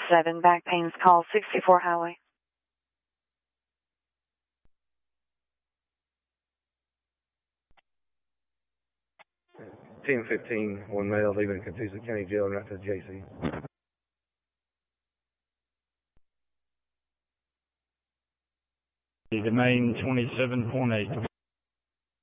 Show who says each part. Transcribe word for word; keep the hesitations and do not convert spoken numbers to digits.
Speaker 1: seven, back pains, call sixty-four highway.
Speaker 2: ten fifteen, one male leaving Catoosa County Jail and right to the J C.
Speaker 3: The main twenty-seven point eight.